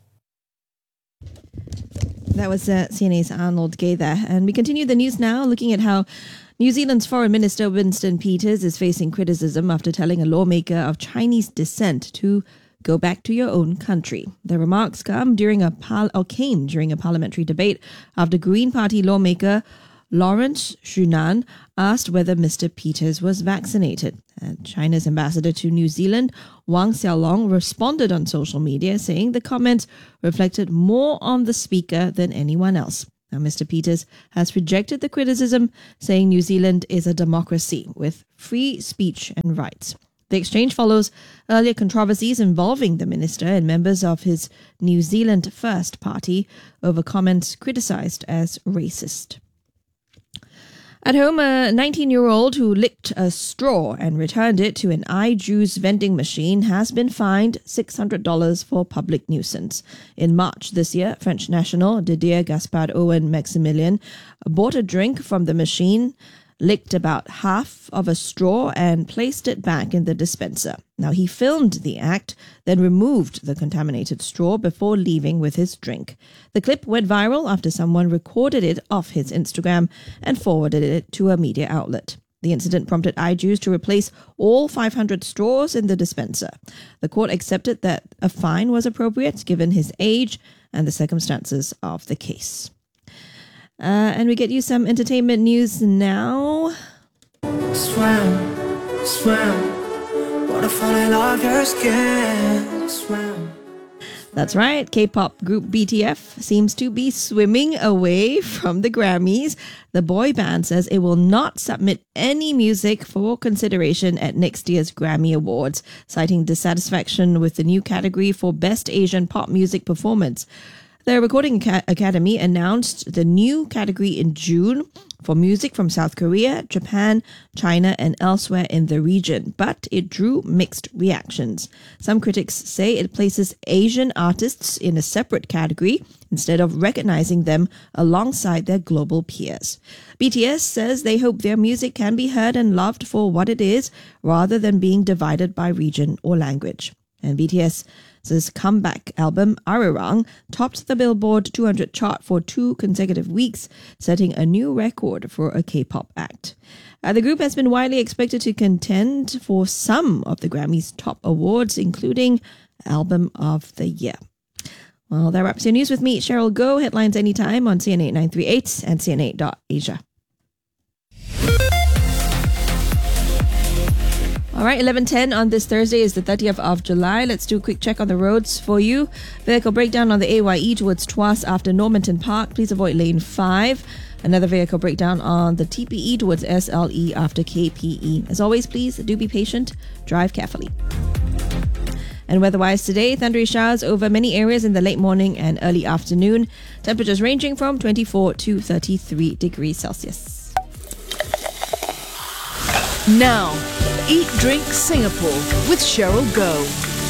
That was uh, C N A's Arnold Gay there. And we continue the news now, looking at how New Zealand's Foreign Minister Winston Peters is facing criticism after telling a lawmaker of Chinese descent to go back to your own country. The remarks come during a par- or came during a parliamentary debate after Green Party lawmaker Lawrence Shunan asked whether Mister Peters was vaccinated. And China's ambassador to New Zealand, Wang Xiaolong, responded on social media saying the comments reflected more on the speaker than anyone else. Now, Mister Peters has rejected the criticism, saying New Zealand is a democracy with free speech and rights. The exchange follows earlier controversies involving the minister and members of his New Zealand First party over comments criticized as racist. At home, a nineteen-year-old who licked a straw and returned it to an iJuice vending machine has been fined six hundred dollars for public nuisance. In March this year, French national Didier Gaspard Owen Maximilian bought a drink from the machine, licked about half of a straw and placed it back in the dispenser. Now, he filmed the act, then removed the contaminated straw before leaving with his drink. The clip went viral after someone recorded it off his Instagram and forwarded it to a media outlet. The incident prompted iJuice to replace all five hundred straws in the dispenser. The court accepted that a fine was appropriate given his age and the circumstances of the case. Uh, and we get you some entertainment news now. Swim, swim, wanna fall in love your skin, swim. That's right, K-pop group B T F seems to be swimming away from the Grammys. The boy band says it will not submit any music for consideration at next year's Grammy Awards, citing dissatisfaction with the new category for Best Asian Pop Music Performance. The Recording Academy announced the new category in June for music from South Korea, Japan, China, and elsewhere in the region, but it drew mixed reactions. Some critics say it places Asian artists in a separate category instead of recognizing them alongside their global peers. B T S says they hope their music can be heard and loved for what it is, rather than being divided by region or language. And B T S His comeback album, Arirang, topped the Billboard two hundred chart for two consecutive weeks, setting a new record for a K-pop act. Uh, the group has been widely expected to contend for some of the Grammy's top awards, including Album of the Year. Well, that wraps your news with me, Cheryl Goh. Headlines anytime on C N A nine three eight and C N A dot Asia. All right, eleven ten on this Thursday is the thirtieth of July. Let's do a quick check on the roads for you. Vehicle breakdown on the A Y E towards Tuas after Normanton Park. Please avoid lane five. Another vehicle breakdown on the T P E towards S L E after K P E. As always, please do be patient. Drive carefully. And weather-wise today, thundery showers over many areas in the late morning and early afternoon. Temperatures ranging from twenty-four to thirty-three degrees Celsius. Now, Eat Drink Singapore with Cheryl Goh.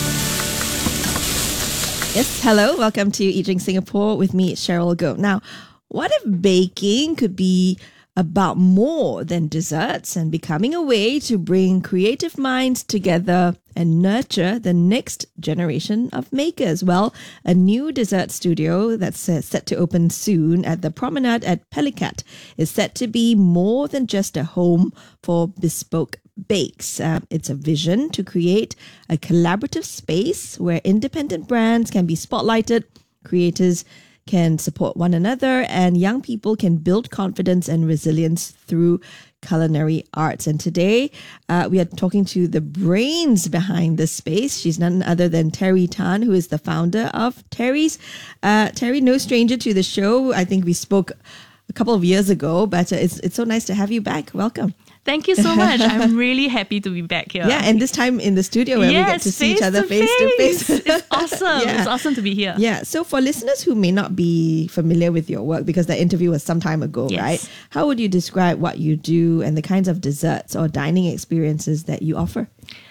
Yes, hello. Welcome to Eat Drink Singapore with me, Cheryl Goh. Now, what if baking could be about more than desserts and becoming a way to bring creative minds together and nurture the next generation of makers? Well, a new dessert studio that's uh, set to open soon at the Promenade at Pelicat is set to be more than just a home for bespoke bakes. Uh, it's a vision to create a collaborative space where independent brands can be spotlighted, creators can support one another, and young people can build confidence and resilience through culinary arts. And today, uh, we are talking to the brains behind this space. She's none other than Terry Tan, who is the founder of Terry's. Uh, Terry, no stranger to the show. I think we spoke a couple of years ago, but uh, it's it's so nice to have you back. Welcome. Thank you so much. I'm really happy to be back here. Yeah, and this time in the studio where yes, we get to see each other face to face. It's awesome. Yeah. It's awesome to be here. Yeah. So for listeners who may not be familiar with your work, because the interview was some time ago, Yes. right? How would you describe what you do and the kinds of desserts or dining experiences that you offer?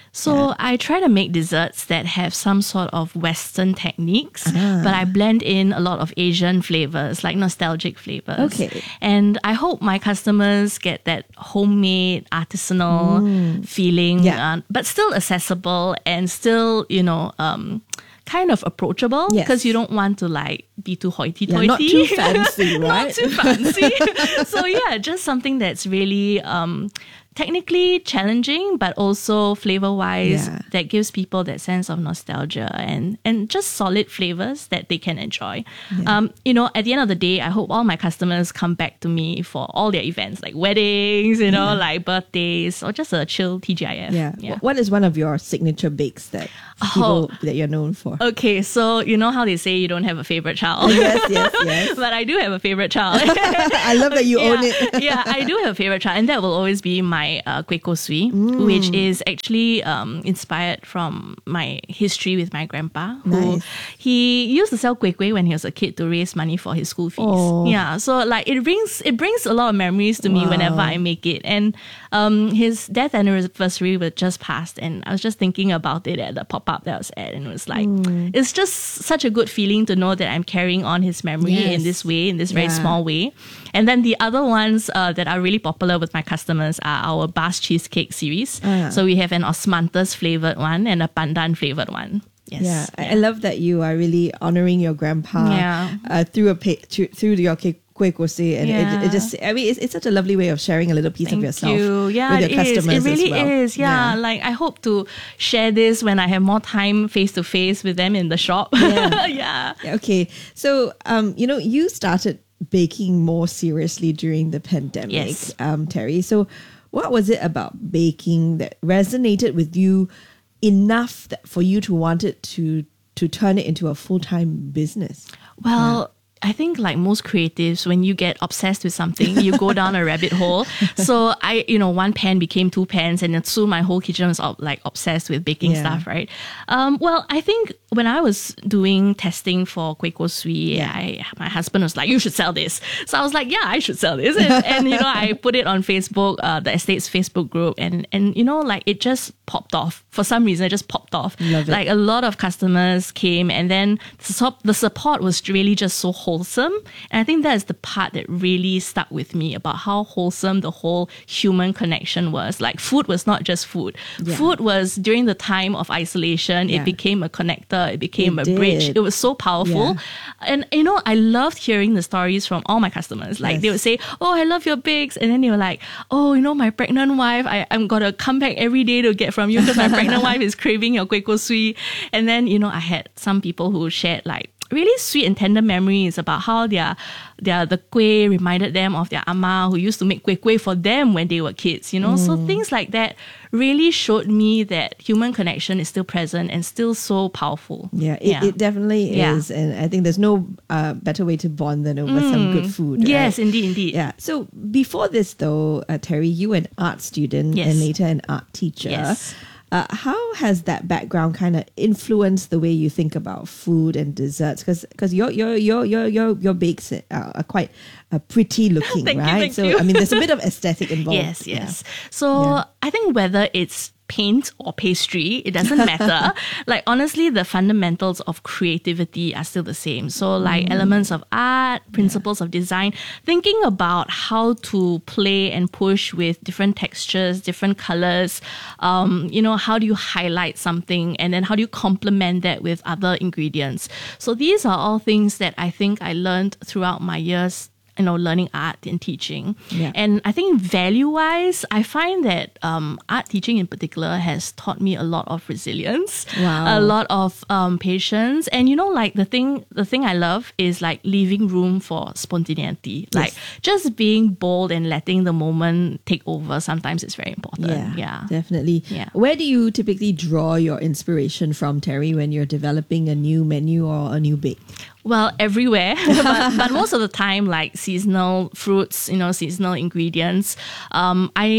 So Yeah. I try to make desserts that have some sort of Western techniques, Ah. but I blend in a lot of Asian flavors, like nostalgic flavors. Okay. And I hope my customers get that homemade, artisanal Mm. feeling, Yeah. uh, but still accessible and still, you know, um, kind of approachable, Yes. because you don't want to like be too hoity-toity. Yeah, not too fancy, right? Not too fancy. So yeah, just something that's really um, technically challenging, but also flavor-wise Yeah. that gives people that sense of nostalgia and, and just solid flavors that they can enjoy. Um, you know, at the end of the day, I hope all my customers come back to me for all their events, like weddings, you know, Yeah. like birthdays, or just a chill T G I F. Yeah. Wh- What is one of your signature bakes that Oh. people that you're known for? Okay, so you know how they say you don't have a favorite child? Yes, yes, yes. But I do have a favorite child. I love that you yeah, own it. Yeah, I do have a favorite child, and that will always be my uh, kueh kosui, Mm. which is actually um, inspired from my history with my grandpa, who Nice. he used to sell kueh kueh when he was a kid to raise money for his school fees. Oh. Yeah, so like it brings it brings a lot of memories to me Wow. whenever I make it. And um, his death anniversary was just passed, and I was just thinking about it at the pop up that I was at, and it was like Mm. it's just such a good feeling to know that I'm carrying on his memory Yes. in this way, in this very Yeah. small way. And then the other ones uh, that are really popular with my customers are our Bas cheesecake series. Ah. So we have an osmanthus flavored one and a pandan flavored one. Yes. Yeah, I I love that you are really honoring your grandpa Yeah. uh, through a pa- through, through your kueh kueh kosui, and it, Yeah. it just I mean it's, it's such a lovely way of sharing a little piece of Thank yourself you. Yeah, with it your is. customers It really as well. is. Yeah. Like I hope to share this when I have more time face to face with them in the shop. Yeah. yeah. Okay, so um, you know, you started baking more seriously during the pandemic, Yes. um, Terry. So, what was it about baking that resonated with you enough that for you to want it to to turn it into a full time business? Well, I think like most creatives, when you get obsessed with something, you go down a rabbit hole. So I, you know, one pan became two pans, and then soon my whole kitchen was ob- like obsessed with baking Yeah. stuff, right? Um, well, I think when I was doing testing for kueh kosui, I my husband was like, "You should sell this." So I was like, "Yeah, I should sell this," and, and you know, I put it on Facebook, uh, the estate's Facebook group, and and you know, like it just popped off for some reason. It just popped off. Love it. Like a lot of customers came, and then the sup- the support was really just so wholesome. And I think that's the part that really stuck with me about how wholesome the whole human connection was. Like food was not just food. Yeah. Food was during the time of isolation, Yeah. it became a connector, it became It a bridge. did. It was so powerful. And you know, I loved hearing the stories from all my customers. Like Yes. they would say, "Oh, I love your bakes," and then they were like, "Oh, you know, my pregnant wife, I, I'm gonna come back every day to get from you because my pregnant wife is craving your kueh kosui." And then, you know, I had some people who shared like really sweet and tender memories about how their their the kueh reminded them of their amma who used to make kueh kueh for them when they were kids, you know. So Mm. things like that really showed me that human connection is still present and still so powerful. Yeah, it, it definitely Yeah. is, and I think there's no uh, better way to bond than over some Mm. good food. Yes, right? indeed, indeed. Yeah. So before this, though, uh, Terry, you an art student Yes. and later an art teacher. Yes. Uh, how has that background kind of influenced the way you think about food and desserts? Because your your your your your your bakes are, are quite uh, pretty looking, Thank you, right? thank so you. I mean, there's a bit of aesthetic involved. Yes, yes. Yeah. So Yeah. I think whether it's paint or pastry, it doesn't matter. Like honestly, the fundamentals of creativity are still the same. So like Mm. elements of art, principles of design, thinking about how to play and push with different textures, different colors. Um, you know, how do you highlight something, and then how do you complement that with other ingredients? So these are all things that I think I learned throughout my years, you know, learning art and teaching. Yeah. And I think value-wise, I find that um, art teaching in particular has taught me a lot of resilience, Wow. a lot of um, patience. And you know, like the thing, the thing I love is like leaving room for spontaneity. Like just being bold and letting the moment take over. Sometimes it's very important. Yeah, Yeah. definitely. Yeah. Where do you typically draw your inspiration from, Terry, when you're developing a new menu or a new bake? Well, everywhere, but, but most of the time, like seasonal fruits, you know, seasonal ingredients. Um, I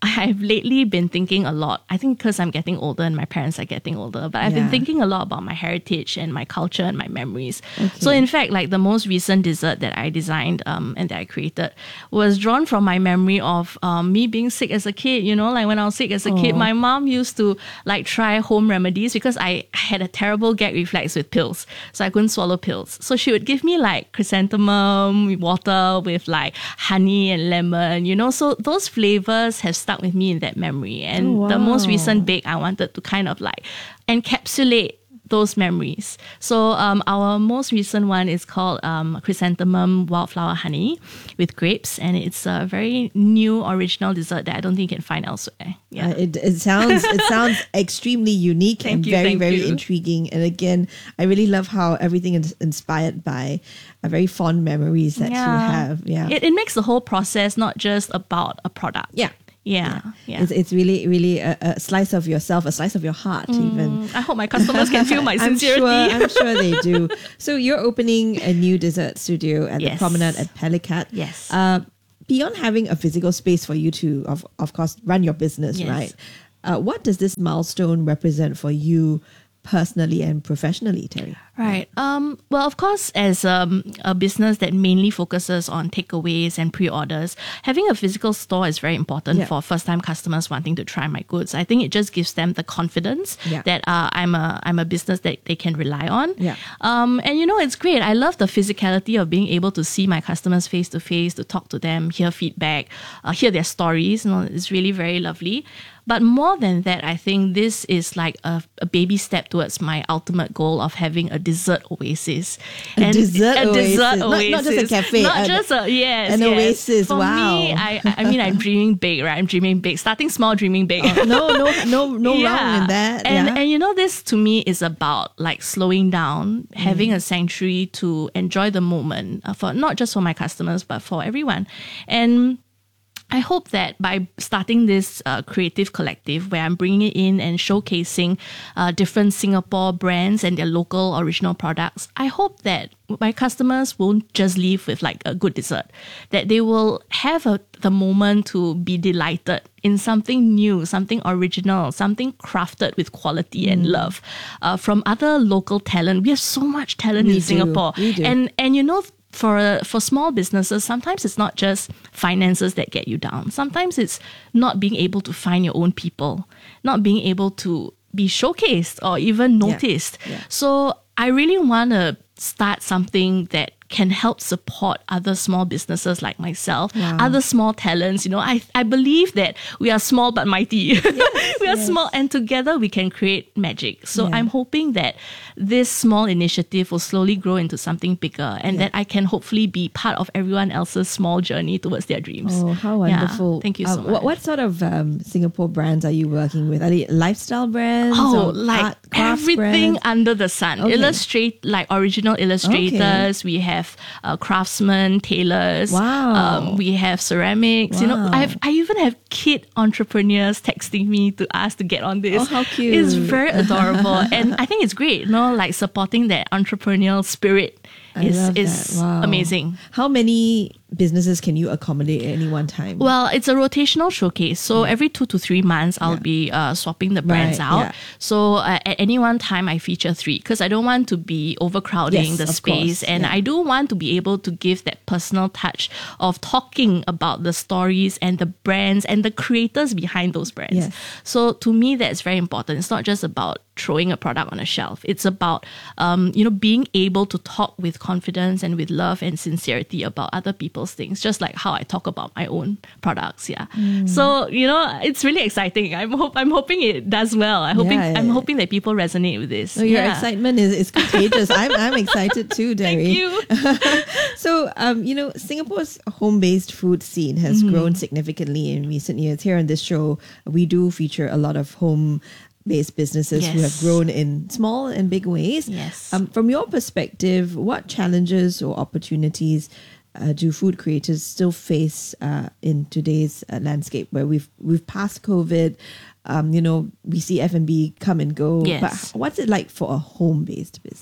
I've lately been thinking a lot. I think because I'm getting older and my parents are getting older, but I've Yeah. been thinking a lot about my heritage and my culture and my memories. Okay. So in fact, like the most recent dessert that I designed um, and that I created was drawn from my memory of um, me being sick as a kid. You know, like when I was sick as a kid, Aw. my mom used to like try home remedies because I had a terrible gag reflex with pills. So I couldn't swallow pills. So she would give me like chrysanthemum water with like honey and lemon, you know. So those flavors have stuck with me in that memory. And Oh, the most wow. recent bake, I wanted to kind of like encapsulate those memories. So um, our most recent one is called um, chrysanthemum wildflower honey with grapes, and it's a very new original dessert that I don't think you can find elsewhere. Yeah, Uh, it, it sounds it sounds extremely unique Thank and you, very thank very you. intriguing. And again, I really love how everything is inspired by a very fond memories that you have. Yeah, It, it makes the whole process not just about a product. Yeah. Yeah, yeah. It's, it's really really a, a slice of yourself, a slice of your heart, even. I hope my customers can feel my I'm sincerity. sure, I'm sure they do. So you're opening a new dessert studio at the Yes. Promenade at Pelicat. Yes. Uh, beyond having a physical space for you to, of, of course, run your business, Yes. right? Uh, what does this milestone represent for you personally and professionally, Terry? Right. Um, well, of course, as um, a business that mainly focuses on takeaways and pre-orders, having a physical store is very important Yeah. for first-time customers wanting to try my goods. I think it just gives them the confidence Yeah. that uh, I'm a I'm a business that they can rely on. Yeah. Um, and you know, it's great. I love the physicality of being able to see my customers face to face, to talk to them, hear feedback, uh, hear their stories. You know, it's really very lovely. But more than that, I think this is like a, a baby step towards my ultimate goal of having a dessert oasis. A dessert a oasis. dessert Not- oasis. not just a cafe, Not a- just a, yes, an yes. oasis. For Wow. me, I, I mean, I'm dreaming big, right? I'm dreaming big. Starting small, dreaming big. no, no, no, no wrong in that. And, yeah. and you know, this to me is about like slowing down, having Mm. a sanctuary to enjoy the moment uh, for not just for my customers, but for everyone. And I hope that by starting this uh, creative collective where I'm bringing it in and showcasing uh, different Singapore brands and their local original products, I hope that my customers won't just leave with like a good dessert, that they will have a, the moment to be delighted in something new, something original, something crafted with quality and love uh, from other local talent. We have so much talent We in do, Singapore. we do. And, and you know, for for small businesses, sometimes it's not just finances that get you down. Sometimes it's not being able to find your own people, not being able to be showcased or even noticed. Yeah. So I really want to start something that can help support other small businesses like myself, Wow. other small talents. You know, I, I believe that we are small but mighty. we are yes. small and together we can create magic. So Yeah. I'm hoping that this small initiative will slowly grow into something bigger and Yeah. that I can hopefully be part of everyone else's small journey towards their dreams. Oh, how Yeah. wonderful. Thank you Uh, so much. What, what sort of um, Singapore brands are you working with? Are they lifestyle brands? Oh, or like art, crafts everything brands? under the sun. Okay. Illustrate, like original illustrators. We have uh, craftsmen, tailors. Wow. Um, we have ceramics. You know, Wow. I have, I even have kid entrepreneurs texting me to ask to get on this. Oh, how cute. It's very adorable, and I think it's great. You know, like supporting that entrepreneurial spirit I is love is that. Wow. amazing. How many businesses can you accommodate at any one time? Well, it's a rotational showcase. So every two to three months, I'll Yeah. be uh, swapping the brands Right, out. yeah. So uh, at any one time, I feature three because I don't want to be overcrowding Yes, the of space. course, And yeah. I do want to be able to give that personal touch of talking about the stories and the brands and the creators behind those brands. Yes. So to me, that's very important. It's not just about throwing a product on a shelf. It's about, um, you know, being able to talk with confidence and with love and sincerity about other people's things, just like how I talk about my own products. Yeah. Mm. So, you know, it's really exciting. I'm hope I'm hoping it does well. I'm hoping Yeah, yeah, I'm yeah. hoping that people resonate with this. So your Yeah. excitement is, is contagious. I'm I'm excited too, Derry. Thank you. So, um, you know, Singapore's home-based food scene has Mhm. grown significantly in recent years. Here on this show, we do feature a lot of home-based businesses who have Yes. grown in small and big ways. Yes. Um, from your perspective, what challenges or opportunities uh, do food creators still face uh, in today's uh, landscape, where we've we've passed COVID? Um, you know, we see F and B come and go. Yes. But what's it like for a home-based business?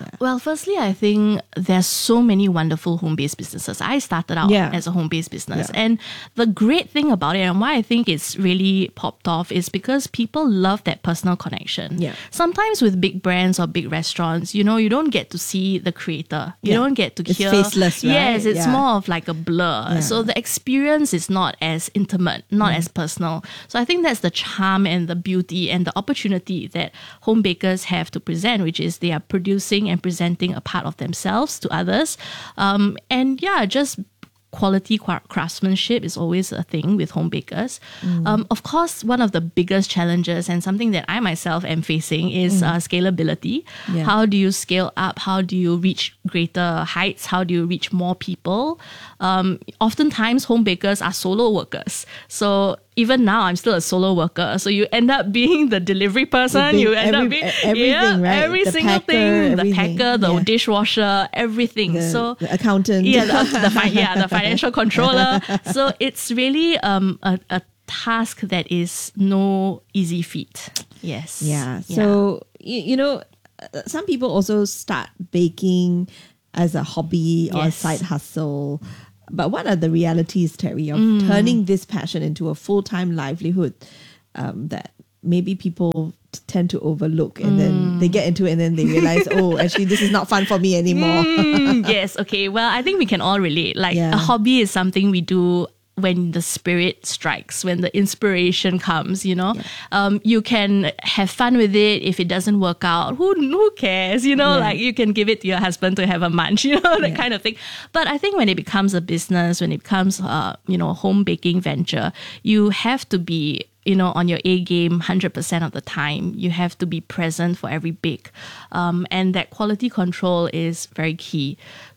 Well, firstly, I think there's so many wonderful home-based businesses. I started out Yeah. as a home-based business. Yeah. And the great thing about it and why I think it's really popped off is because people love that personal connection. Yeah. Sometimes with big brands or big restaurants, you know, you don't get to see the creator. You Yeah. don't get to It's hear... faceless, right? Yes, it's Yeah. more of like a blur. Yeah. So the experience is not as intimate, not Mm. as personal. So I think that's the charm and the beauty and the opportunity that home bakers have to present, which is they are producing and presenting a part of themselves to others. Um, and yeah, just quality qua- craftsmanship is always a thing with home bakers. Mm. Um, of course, one of the biggest challenges and something that I myself am facing is Mm. uh, scalability. Yeah. How do you scale up? How do you reach greater heights? How do you reach more people? Um, oftentimes, home bakers are solo workers. So even now, I'm still a solo worker. So you end up being the delivery person. Big- You end every- up being everything, yeah, right? every The single packer, thing, the everything. packer, the Yeah. dishwasher, everything. The, so the accountant. yeah, the, the fi- yeah, the financial controller. So it's really um a, a task that is no easy feat. Yes. Yeah. So, you, you know, uh, some people also start baking as a hobby or a Yes. side hustle. But what are the realities, Terry, of Mm. turning this passion into a full-time livelihood um, that maybe people t- tend to overlook, and then they get into it and then they realize, oh, actually this is not fun for me anymore. Mm, yes. Okay. Well, I think we can all relate. Like Yeah. a hobby is something we do when the spirit strikes, when the inspiration comes, you know. Um, you can have fun with it. If it doesn't work out, who who cares? You know, Yeah. like you can give it to your husband to have a munch, you know, that kind of thing. But I think when it becomes a business, when it becomes uh, you know, a home baking venture, you have to be, you know, on your A game one hundred percent of the time. You have to be present for every bake. Um, and that quality control is very key.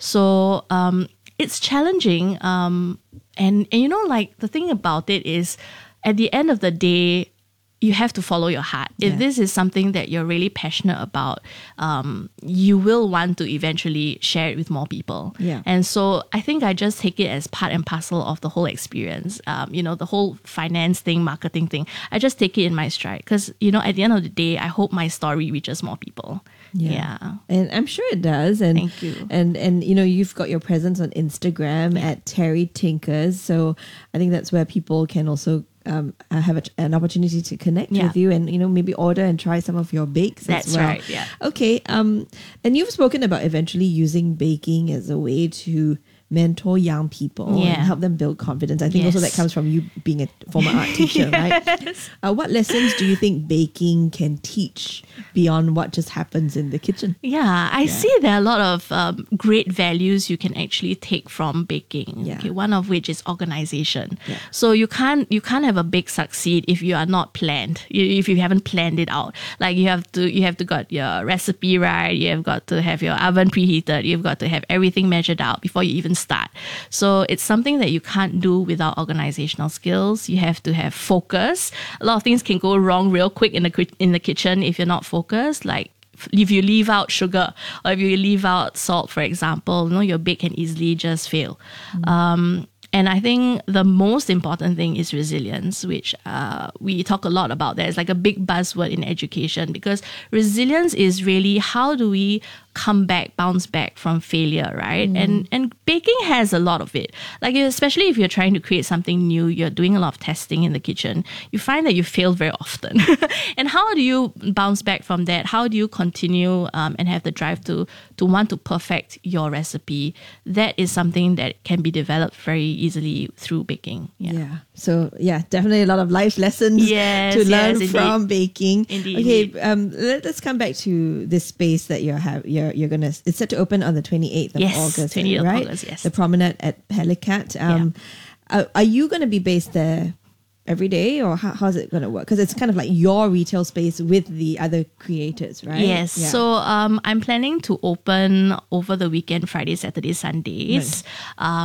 So um, it's challenging. Um, and, and, you know, like the thing about it is at the end of the day, you have to follow your heart. If Yeah. this is something that you're really passionate about, um, you will want to eventually share it with more people. Yeah. And so I think I just take it as part and parcel of the whole experience. Um, you know, the whole finance thing, marketing thing. I just take it in my stride because, you know, at the end of the day, I hope my story reaches more people. Yeah. And I'm sure it does. And Thank you. And and you know, you've got your presence on Instagram at Terry Tinkers. So I think that's where people can also um, uh, have a, an opportunity to connect Yeah. with you and, you know, maybe order and try some of your bakes That's as well. right, yeah. Okay. Um, and you've spoken about eventually using baking as a way to mentor young people Yeah. and help them build confidence. I think also that Yes. comes from you being a former art teacher, right? Uh, what lessons do you think baking can teach beyond what just happens in the kitchen? Yeah, I see there are a lot of um, great values you can actually take from baking. Yeah. Okay, one of which is organization. So you can't you can't have a bake succeed if you are not planned. You, if you haven't planned it out, like you have to you have to got your recipe right. You have got to have your oven preheated. You've got to have everything measured out before you even start. So it's something that you can't do without organizational skills. You have to have focus. A lot of things can go wrong real quick in the ki- in the kitchen if you're not focused. Like if you leave out sugar or if you leave out salt, for example, you know, your bake can easily just fail. Um, and I think the most important thing is resilience, which uh, we talk a lot about. There's like a big buzzword in education because resilience is really how do we come back, bounce back from failure, right? Mm. And and baking has a lot of it. Like especially if you're trying to create something new, you're doing a lot of testing in the kitchen. You find that you fail very often. And how do you bounce back from that? How do you continue um, and have the drive to to want to perfect your recipe? That is something that can be developed very easily through baking. Yeah. Yeah. So yeah, definitely a lot of life lessons Yes, to learn yes, from indeed. baking. Indeed, Okay, indeed. um, let, us come back to this space that you're have you're you're gonna. It's set to open on the twenty-eighth of Yes, August, twenty-eighth of right? August, yes. The promenade at Pelicat. Um, are, are you going to be based there every day, or how, how's it going to work? Because it's kind of like your retail space with the other creators, right? Yes. Yeah. So um, I'm planning to open over the weekend, Friday, Saturday, Sundays. Um,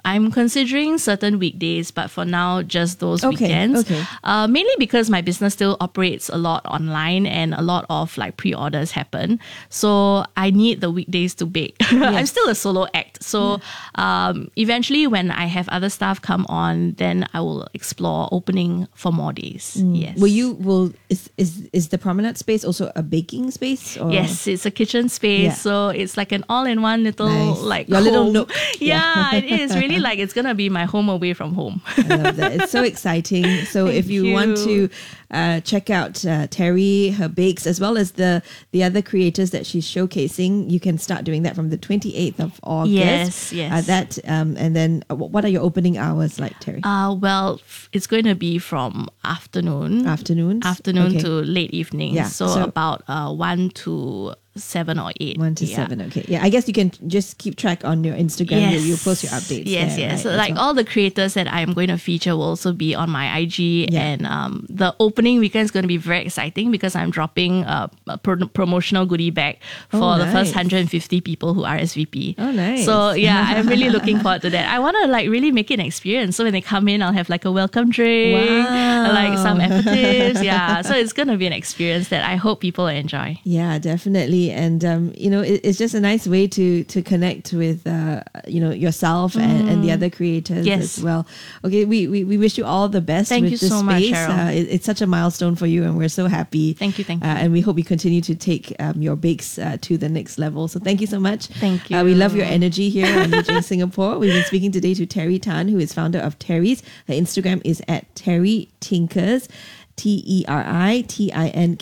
I'm considering certain weekdays, but for now, just those Okay, weekends. okay. Uh, mainly because my business still operates a lot online and a lot of like pre-orders happen. So I need the weekdays to bake. I'm still a solo act. So um, eventually when I have other staff come on, then I will explore opening for more days. Yes. Will you, will, is, is, is the promenade space also a baking space? Or? Yes, it's a kitchen space. Yeah. So it's like an all-in-one little Nice. like Your little home. nook. Yeah, it is really like it's gonna be my home away from home. I love that. It's so exciting. So Thank if you, you. want to uh, check out uh, Terry, her bakes, as well as the the other creators that she's showcasing, you can start doing that from the twenty-eighth of August. Yes, yes. Uh, that um, and then uh, what are your opening hours like, Terry? Uh, well, f- it's going to be from afternoon, Afternoons? afternoon Okay. to late evening. Yeah, So, so- about uh, one to seven or eight. One to yeah. seven. Okay. Yeah. I guess you can just keep track on your Instagram. Yes. You, you post your updates. Yes, there, yes. right, So as like well. all the creators that I'm going to feature will also be on my I G, Yeah. and um, the opening weekend is going to be very exciting because I'm dropping a, a pro- promotional goodie bag for Oh, the first nice. one hundred fifty people who R S V P. Oh, nice. So yeah, I'm really looking forward to that. I want to like really make it an experience. So when they come in, I'll have like a welcome drink, Wow. like some aperitifs. Yeah, so it's going to be an experience that I hope people enjoy. Yeah, definitely. And, um, you know, it, it's just a nice way to to connect with, uh, you know, yourself and, and the other creators Yes. as well. Okay, we, we, we wish you all the best Thank with you this so space. much, Cheryl. Uh, it, it's such a milestone for you and we're so happy. Thank you, thank Uh, you. and we hope you continue to take um, your bakes uh, to the next level. So thank you so much. Thank you. Uh, we love your energy here on D J Singapore. We've been speaking today to Terry Tan, who is founder of Terry's. Her Instagram is at Terry Tinkers, T E R I T I N